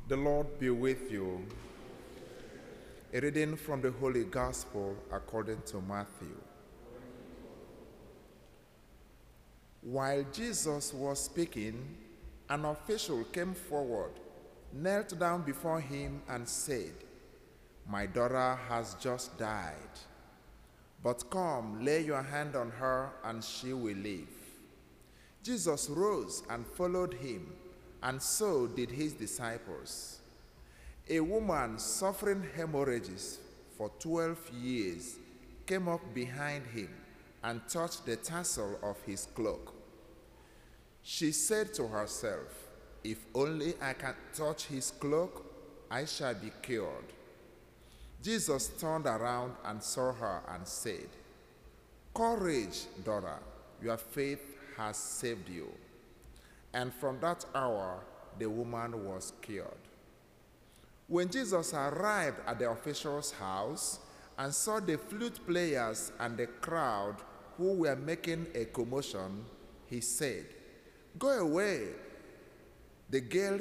The Lord be with you. A reading from the Holy Gospel according to Matthew. While Jesus was speaking, an official came forward, knelt down before him and said, "My daughter has just died, but come, lay your hand on her and she will live." Jesus rose and followed him, and so did his disciples. A woman suffering hemorrhages for 12 years came up behind him and touched the tassel of his cloak. She said to herself, "If only I can touch his cloak, I shall be cured." Jesus turned around and saw her and said, "Courage, daughter, your faith has saved you." And from that hour, the woman was cured. When Jesus arrived at the official's house and saw the flute players and the crowd who were making a commotion, he said, "Go away. The girl